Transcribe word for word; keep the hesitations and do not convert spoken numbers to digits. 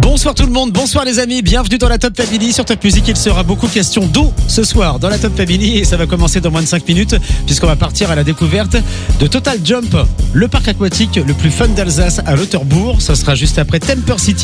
Bonsoir tout le monde, bonsoir les amis, bienvenue dans la Top Family. Sur Top Music, il sera beaucoup question d'eau ce soir dans la Top Family et ça va commencer dans moins de cinq minutes puisqu'on va partir à la découverte de Total Jump, le parc aquatique le plus fun d'Alsace à Lauterbourg. Ça sera juste après Temper City.